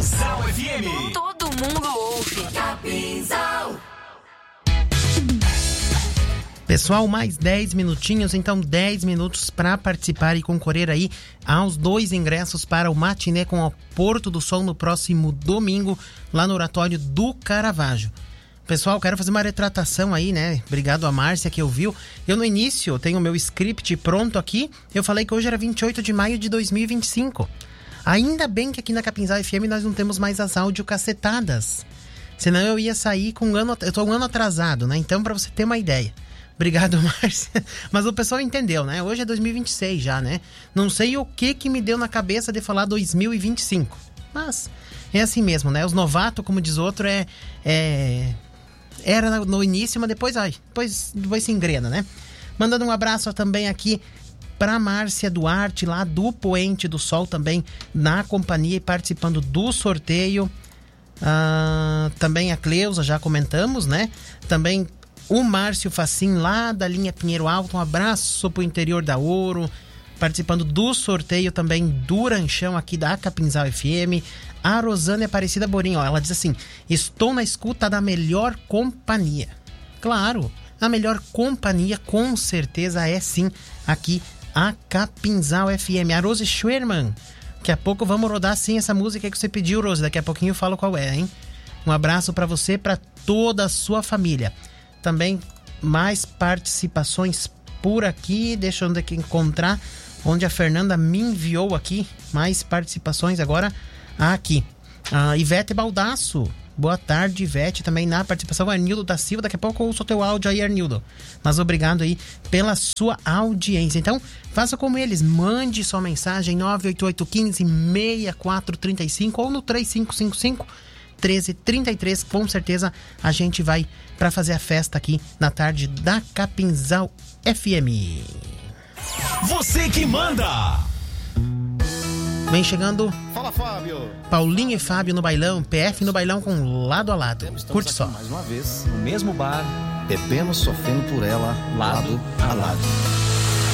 Capinzal FM. Todo mundo ouve. Capinzal. Pessoal, mais 10 minutinhos, então 10 minutos para participar e concorrer aí aos 2 ingressos para o Matinê com o Porto do Sol no próximo domingo, lá no Oratório do Caravaggio. Pessoal, quero fazer uma retratação aí, né? Obrigado a Márcia que ouviu. Eu no início tenho o meu script pronto aqui, eu falei que hoje era 28 de maio de 2025. Ainda bem que aqui na Capinzal FM nós não temos mais as audiocacetadas. Senão eu ia sair com um ano... Eu tô um ano atrasado, né? Então, pra você ter uma ideia. Obrigado, Márcia. Mas o pessoal entendeu, né? Hoje é 2026 já, né? Não sei o que me deu na cabeça de falar 2025. Mas é assim mesmo, né? Os novatos, como diz outro, era no início, mas depois se engrena, né? Mandando um abraço também aqui pra Márcia Duarte, lá do Poente do Sol, também na companhia e participando do sorteio. Também a Cleusa, já comentamos, né? Também o Márcio Facim, lá da linha Pinheiro Alto, um abraço pro interior da Ouro, participando do sorteio também do Ranchão aqui da Capinzal FM. A Rosane Aparecida Borim, ó, ela diz assim: estou na escuta da melhor companhia. Claro, a melhor companhia com certeza é sim aqui a Capinzal FM. A Rose Schwerman, daqui a pouco vamos rodar sim essa música que você pediu, Rose, daqui a pouquinho eu falo qual é, hein? Um abraço pra você, pra toda a sua família. Também mais participações por aqui. Deixa eu aqui encontrar onde a Fernanda me enviou aqui. Mais participações agora aqui. Ivete Baldasso. Boa tarde, Ivete. Também na participação, Arnildo da Silva. Daqui a pouco eu ouço o teu áudio aí, Arnildo. Mas obrigado aí pela sua audiência. Então, faça como eles. Mande sua mensagem 98815-6435 ou no 3555-1333. Com certeza a gente vai para fazer a festa aqui na tarde da Capinzal FM. Você que manda! Vem chegando. Fala, Fábio. Paulinho e Fábio no bailão, PF no bailão com Lado a Lado. Curte só. Mais uma vez, no mesmo bar, bebendo, sofrendo por ela, lado a lado.